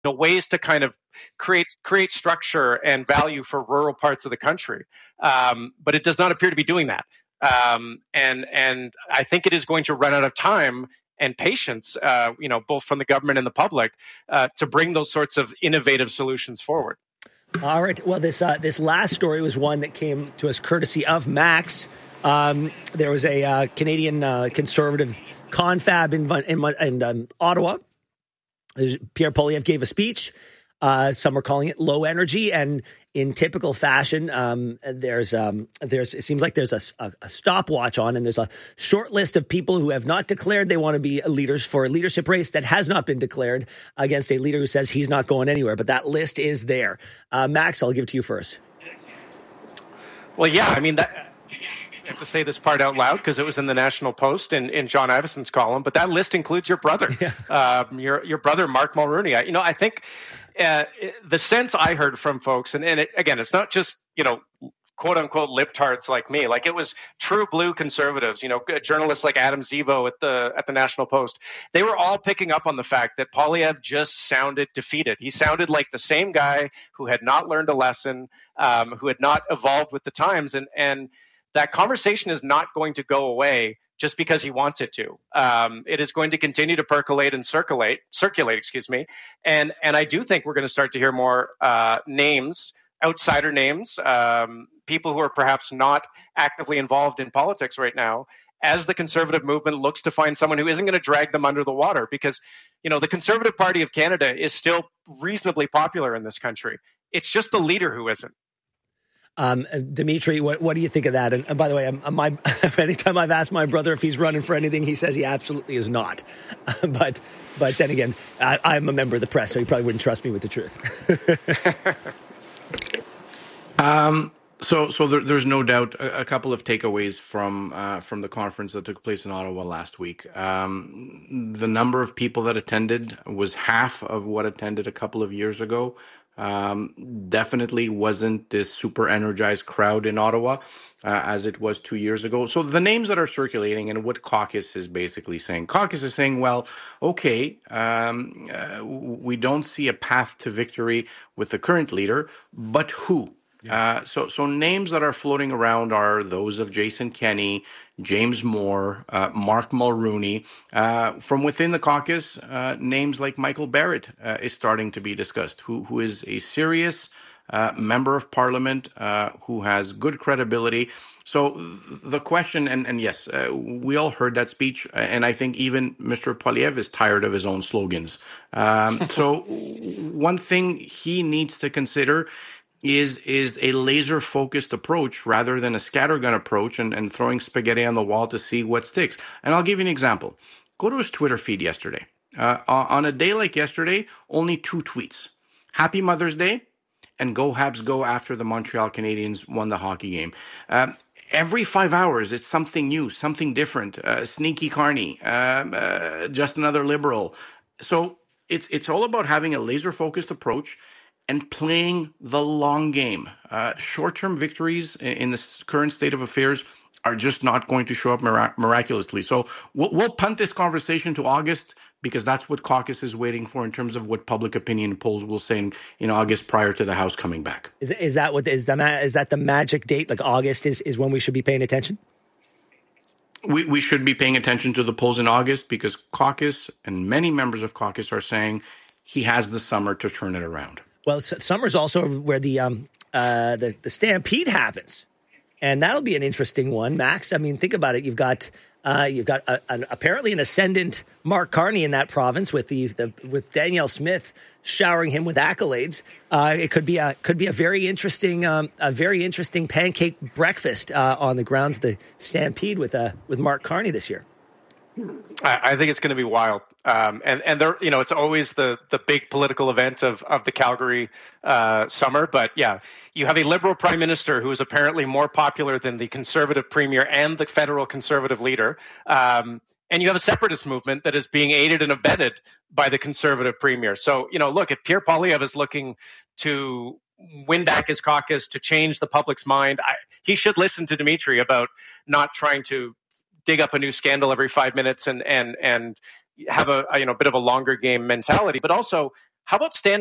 ways to kind of create structure and value for rural parts of the country. But it does not appear to be doing that. And I think it is going to run out of time and patience, both from the government and the public, to bring those sorts of innovative solutions forward. All right. Well, this last story was one that came to us courtesy of Max. There was a Canadian conservative confab in Ottawa. Pierre Poilievre gave a speech. Some are calling it low energy, and in typical fashion, it seems like there's a stopwatch on, and there's a short list of people who have not declared they want to be leaders for a leadership race that has not been declared against a leader who says he's not going anywhere. But that list is there. Max, I'll give it to you first. Well, yeah, I mean, I have to say this part out loud because it was in the National Post in John Ivison's column, but that list includes your brother, your brother, Mark Mulrooney. I think the sense I heard from folks, and it's not just, quote unquote libtards like me. Like, it was true blue conservatives, journalists like Adam Zivo at the National Post. They were all picking up on the fact that Poilievre just sounded defeated. He sounded like the same guy who had not learned a lesson, who had not evolved with the times. And that conversation is not going to go away just because he wants it to. It is going to continue to percolate and circulate, And I do think we're going to start to hear more names, outsider names, people who are perhaps not actively involved in politics right now, as the conservative movement looks to find someone who isn't going to drag them under the water. Because, the Conservative Party of Canada is still reasonably popular in this country. It's just the leader who isn't. Dimitri, what do you think of that? And by the way, anytime I've asked my brother if he's running for anything, he says he absolutely is not. But then again, I'm a member of the press, so he probably wouldn't trust me with the truth. So there's no doubt a couple of takeaways from the conference that took place in Ottawa last week. The number of people that attended was half of what attended a couple of years ago. Definitely wasn't this super energized crowd in Ottawa as it was 2 years ago. So the names that are circulating and what Caucus is basically saying. Caucus is saying, well, okay, we don't see a path to victory with the current leader, but who? Yeah. So names that are floating around are those of Jason Kenney, James Moore, Mark Mulrooney. From within the caucus, names like Michael Barrett is starting to be discussed, who is a serious member of parliament, who has good credibility. So the question, and yes, we all heard that speech, and I think even Mr. Poilievre is tired of his own slogans. So one thing he needs to consider is a laser-focused approach rather than a scattergun approach and throwing spaghetti on the wall to see what sticks. And I'll give you an example. Go to his Twitter feed yesterday. On a day like yesterday, only 2 tweets. Happy Mother's Day, and go Habs go after the Montreal Canadiens won the hockey game. Every 5 hours, it's something new, something different. Sneaky Carney, just another Liberal. So it's all about having a laser-focused approach and playing the long game. Short-term victories in this current state of affairs are just not going to show up miraculously. So we'll punt this conversation to August because that's what caucus is waiting for in terms of what public opinion polls will say in August prior to the House coming back. Is that the magic date? Like August is when we should be paying attention? We should be paying attention to the polls in August because caucus and many members of caucus are saying he has the summer to turn it around. Well, summer's also where the stampede happens, and that'll be an interesting one, Max. I mean, think about it. You've got apparently an ascendant Mark Carney in that province with Danielle Smith showering him with accolades. It could be a very interesting pancake breakfast on the grounds of the stampede with Mark Carney this year. I think it's going to be wild. And there, it's always the big political event of the Calgary summer. But yeah, you have a Liberal Prime Minister who is apparently more popular than the Conservative Premier and the federal Conservative leader. And you have a separatist movement that is being aided and abetted by the Conservative Premier. So, look, if Pierre Poilievre is looking to win back his caucus, to change the public's mind, he should listen to Dimitri about not trying to dig up a new scandal every 5 minutes and have a bit of a longer game mentality, but also how about standing